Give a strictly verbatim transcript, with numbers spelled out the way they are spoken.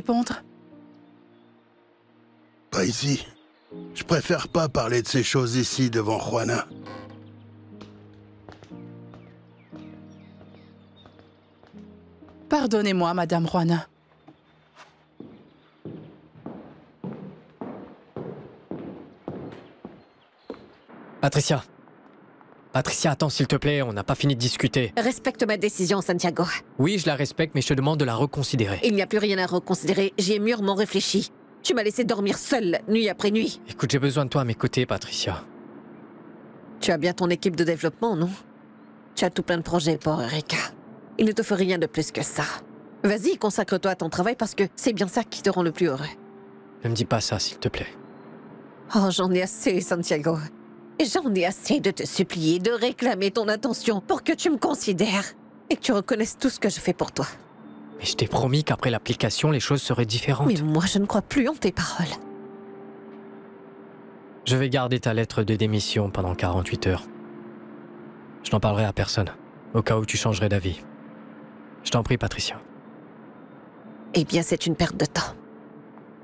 répondre. Pas ici. Je préfère pas parler de ces choses ici devant Juana. Pardonnez-moi, Madame Juana. Patricia. Patricia, attends, s'il te plaît, on n'a pas fini de discuter. Respecte ma décision, Santiago. Oui, je la respecte, mais je te demande de la reconsidérer. Il n'y a plus rien à reconsidérer, j'y ai mûrement réfléchi. Tu m'as laissé dormir seule, nuit après nuit. Écoute, j'ai besoin de toi à mes côtés, Patricia. Tu as bien ton équipe de développement, non? Tu as tout plein de projets pour Eureka. Il ne te faut rien de plus que ça. Vas-y, consacre-toi à ton travail parce que c'est bien ça qui te rend le plus heureux. Ne me dis pas ça, s'il te plaît. Oh, j'en ai assez, Santiago. J'en ai assez de te supplier, de réclamer ton attention pour que tu me considères et que tu reconnaisses tout ce que je fais pour toi. Mais je t'ai promis qu'après l'application, les choses seraient différentes. Mais moi, je ne crois plus en tes paroles. Je vais garder ta lettre de démission pendant quarante-huit heures. Je n'en parlerai à personne, au cas où tu changerais d'avis. Je t'en prie, Patricia. Eh bien, c'est une perte de temps.